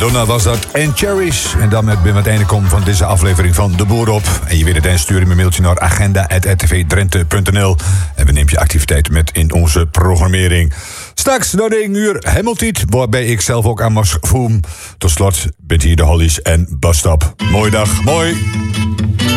Madonna was dat en Cherries. En dan ben we aan het einde komen van deze aflevering van De Boer Op. En je weet het, en stuur me een mailtje naar agenda@rtvdrenthe.nl. En we nemen je activiteiten met in onze programmering. Straks, na 9 uur, Hemeltiet, waarbij ik zelf ook aan mag voelen. Tot slot bent hier de Hollies en Bus Stop. Mooie dag, mooi.